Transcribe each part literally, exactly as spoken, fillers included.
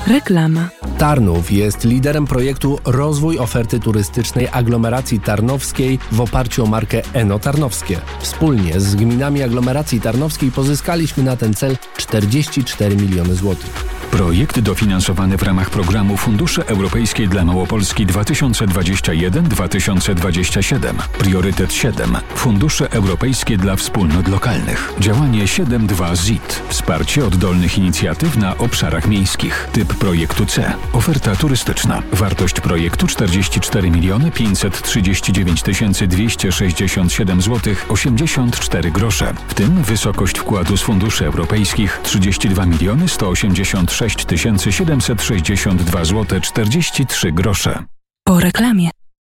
Reklama. Tarnów jest liderem projektu Rozwój oferty turystycznej aglomeracji tarnowskiej w oparciu o markę Eno Tarnowskie. Wspólnie z gminami aglomeracji tarnowskiej pozyskaliśmy na ten cel czterdzieści cztery miliony złotych. Projekt dofinansowany w ramach programu Fundusze Europejskie dla Małopolski dwa tysiące dwadzieścia jeden do dwa tysiące dwudziestego siódmego. Priorytet siedem. Fundusze Europejskie dla Wspólnot Lokalnych. Działanie siedem dwa Z I T. Wsparcie oddolnych inicjatyw na obszarach miejskich. Typ projektu C. Oferta turystyczna. Wartość projektu czterdzieści cztery miliony pięćset trzydzieści dziewięć tysięcy dwieście sześćdziesiąt siedem złotych osiemdziesiąt cztery grosze. W tym wysokość wkładu z funduszy europejskich trzydzieści dwa miliony sto osiemdziesiąt sześć tysięcy siedemset sześćdziesiąt dwa złote czterdzieści trzy grosze. Po reklamie.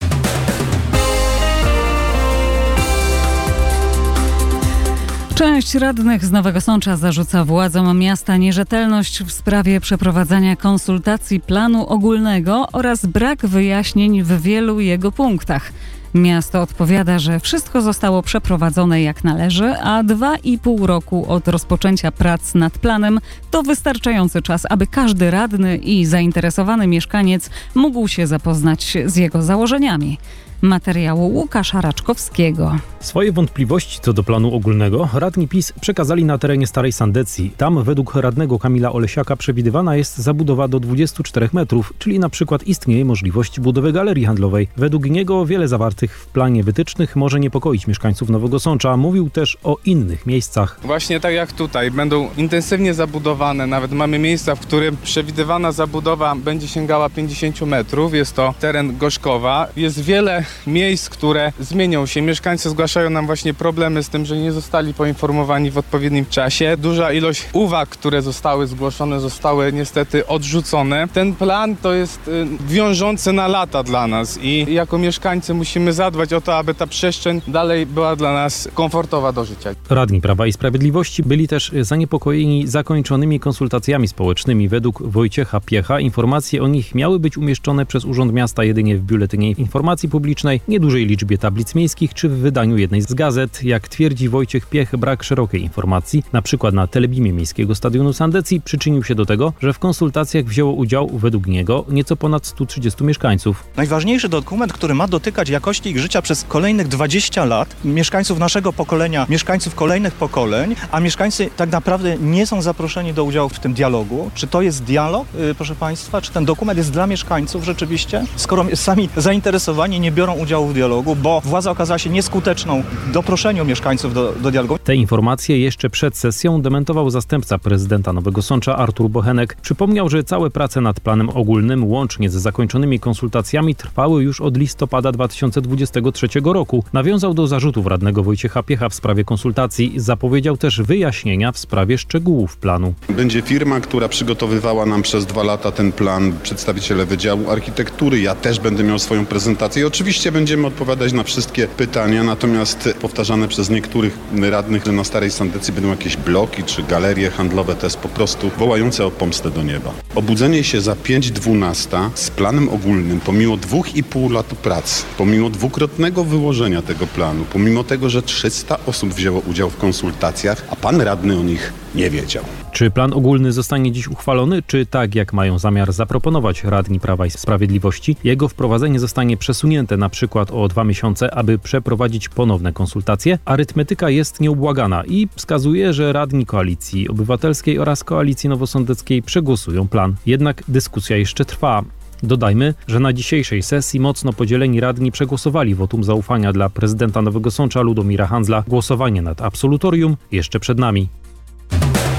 Część radnych z Nowego Sącza zarzuca władzom miasta nierzetelność w sprawie przeprowadzania konsultacji planu ogólnego oraz brak wyjaśnień w wielu jego punktach. Miasto odpowiada, że wszystko zostało przeprowadzone jak należy, a dwa i pół roku od rozpoczęcia prac nad planem to wystarczający czas, aby każdy radny i zainteresowany mieszkaniec mógł się zapoznać z jego założeniami. Materiału Łukasza Raczkowskiego. Swoje wątpliwości co do planu ogólnego radni PiS przekazali na terenie Starej Sandecji. Tam według radnego Kamila Olesiaka przewidywana jest zabudowa do dwudziestu czterech metrów, czyli na przykład istnieje możliwość budowy galerii handlowej. Według niego wiele zawartych w planie wytycznych może niepokoić mieszkańców Nowego Sącza. Mówił też o innych miejscach. Właśnie tak jak tutaj, będą intensywnie zabudowane. Nawet mamy miejsca, w którym przewidywana zabudowa będzie sięgała pięćdziesięciu metrów. Jest to teren Gorzkowa. Jest wiele miejsc, które zmienią się. Mieszkańcy zgłaszają nam właśnie problemy z tym, że nie zostali poinformowani w odpowiednim czasie. Duża ilość uwag, które zostały zgłoszone, zostały niestety odrzucone. Ten plan to jest y, wiążący na lata dla nas i jako mieszkańcy musimy zadbać o to, aby ta przestrzeń dalej była dla nas komfortowa do życia. Radni Prawa i Sprawiedliwości byli też zaniepokojeni zakończonymi konsultacjami społecznymi. Według Wojciecha Piecha informacje o nich miały być umieszczone przez Urząd Miasta jedynie w Biuletynie Informacji Publicznej, niedużej liczbie tablic miejskich czy w wydaniu jednej z gazet. Jak twierdzi Wojciech Piech, brak szerokiej informacji, na przykład na telebimie Miejskiego Stadionu Sandecji, przyczynił się do tego, że w konsultacjach wzięło udział według niego nieco ponad stu trzydziestu mieszkańców. Najważniejszy dokument, który ma dotykać jakości ich życia przez kolejnych dwadzieścia lat, mieszkańców naszego pokolenia, mieszkańców kolejnych pokoleń, a mieszkańcy tak naprawdę nie są zaproszeni do udziału w tym dialogu. Czy to jest dialog, yy, proszę Państwa? Czy ten dokument jest dla mieszkańców rzeczywiście? Skoro sami zainteresowani nie biorą udziału w dialogu, bo władza okazała się nieskuteczną w doproszeniu mieszkańców do, do dialogu. Te informacje jeszcze przed sesją dementował zastępca prezydenta Nowego Sącza Artur Bochenek. Przypomniał, że całe prace nad planem ogólnym łącznie z zakończonymi konsultacjami trwały już od listopada dwa tysiące dwudziestego trzeciego roku. Nawiązał do zarzutów radnego Wojciecha Piecha w sprawie konsultacji. Zapowiedział też wyjaśnienia w sprawie szczegółów planu. Będzie firma, która przygotowywała nam przez dwa lata ten plan, przedstawiciele Wydziału Architektury. Ja też będę miał swoją prezentację. I oczywiście będziemy odpowiadać na wszystkie pytania, natomiast powtarzane przez niektórych radnych, że na Starej Sandecji będą jakieś bloki czy galerie handlowe, to jest po prostu wołające o pomstę do nieba. Obudzenie się za pięć dwunasta z planem ogólnym, pomimo dwóch i pół lat pracy, pomimo dwukrotnego wyłożenia tego planu, pomimo tego, że trzysta osób wzięło udział w konsultacjach, a pan radny o nich nie wiedział. Czy plan ogólny zostanie dziś uchwalony, czy tak jak mają zamiar zaproponować radni Prawa i Sprawiedliwości, jego wprowadzenie zostanie przesunięte na przykład o dwa miesiące, aby przeprowadzić ponowne konsultacje? Arytmetyka jest nieubłagana i wskazuje, że radni Koalicji Obywatelskiej oraz Koalicji Nowosądeckiej przegłosują plan. Jednak dyskusja jeszcze trwa. Dodajmy, że na dzisiejszej sesji mocno podzieleni radni przegłosowali wotum zaufania dla prezydenta Nowego Sącza Ludomira Handzla. Głosowanie nad absolutorium jeszcze przed nami.